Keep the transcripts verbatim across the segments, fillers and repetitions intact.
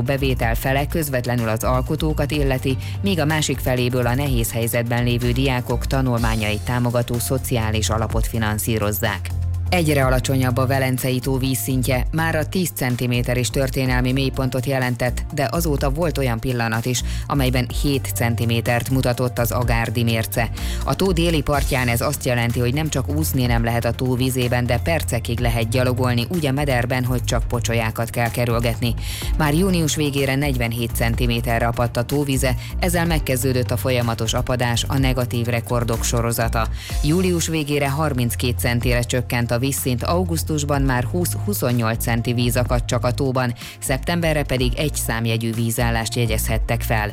bevétel fele közvetlenül az alkotókat illeti, míg a másik feléből a nehéz helyzetben lévő diákok tanulmányait támogató szociális alapot finanszírozzák. Egyre alacsonyabb a Velencei tó vízszintje, már a tíz centiméteres történelmi mélypontot jelentett, de azóta volt olyan pillanat is, amelyben hét centimétert mutatott az agárdi mérce. A tó déli partján ez azt jelenti, hogy nem csak úszni nem lehet a tó vízében, de percekig lehet gyalogolni úgy a mederben, hogy csak pocsolyákat kell kerülgetni. Már június végére negyvenhét centiméterre apadt a tóvíze, ezzel megkezdődött a folyamatos apadás, a negatív rekordok sorozata. Július végére harminckét centire csökkent a a vízszint, augusztusban már húsz-huszonnyolc centi víz akadt csak a tóban, szeptemberre pedig egy számjegyű vízállást jegyezhettek fel.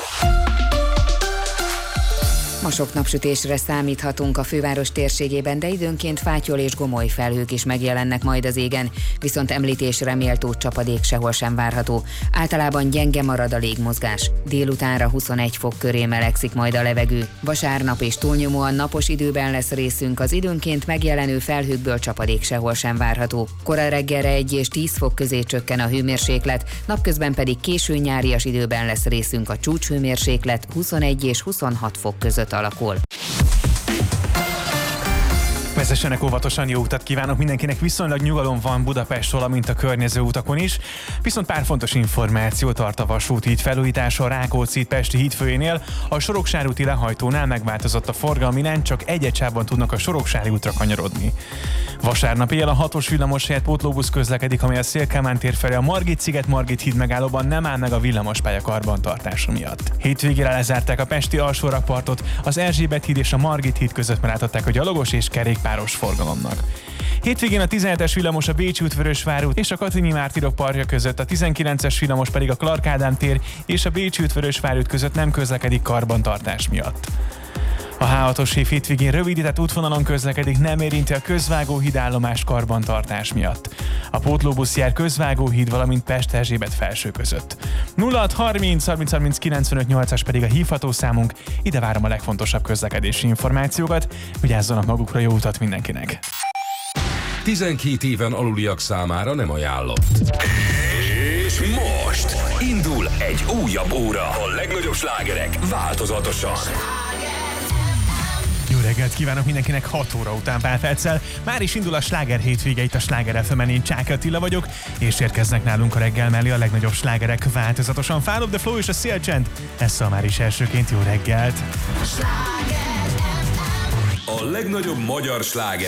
Ma sok napsütésre számíthatunk a főváros térségében, de időnként fátyol és gomoly felhők is megjelennek majd az égen, viszont említésre méltó csapadék sehol sem várható. Általában gyenge marad a légmozgás. Délutánra huszonegy fok köré melegszik majd a levegő. Vasárnap és túlnyomóan napos időben lesz részünk, az időnként megjelenő felhőkből csapadék sehol sem várható. Kora reggelre egy és tíz fok közé csökken a hőmérséklet, napközben pedig késő nyárias időben lesz részünk, a csúcshőmérséklet huszonegy és huszonhat fok között alakul. Vezessenek óvatosan, jó utat kívánok mindenkinek, viszonylag nyugalom van Budapestről, mint a környező utakon is, viszont pár fontos információ tart a vasúti híd felújítása a Rákóczi Pesti hídfőjénél. A Soroksári úti lehajtónál megváltozott a forgalmi rend, csak egy sávban tudnak a Soroksári útra kanyarodni. Vasárnap éjjel a hatos villamos helyett pótlóbusz közlekedik, amely a Széll-Kálmán tér felé a Margit-sziget Margit híd megállóban nem áll meg a villamospálya karbantartása miatt. Hétvégére lezárták a pesti alsórakpartot, az Erzsébet híd és a Margit híd között mellátadták a gyalogos és kerékpáros forgalomnak. Hétvégén a tizenhetes villamos a Bécsi út, Vörösvár út és a Katinyi Mártírok parkja között, a tizenkilences villamos pedig a Clark Ádám tér és a Bécsi út, Vörösvár út között nem közlekedik karbantartás miatt. A há hatos év hétvégén rövidített útvonalon közlekedik, nem érinti a Közvágóhíd állomás karbantartás miatt. A pótlóbusz jár Közvágóhíd, valamint Pest-Erzsébet felső között. nulla hat harminc harminc harminc kilencvenöt nyolcas pedig a hívható számunk, ide várom a legfontosabb közlekedési információkat, vigyázzanak magukra, jó utat mindenkinek! tizenkét éven aluliak számára nem ajánlott. És most indul egy újabb óra. A legnagyobb slágerek változatosan. Jó reggelt kívánok mindenkinek, hat óra után pár perccel. Már is indul a sláger hétvége, itt a Sláger ef emen, én Csáky Attila vagyok, és érkeznek nálunk a reggel mellé a legnagyobb slágerek változatosan. Fall of the Flow és a Szélcsend, ezzel már is elsőként jó reggelt. A legnagyobb magyar slágerek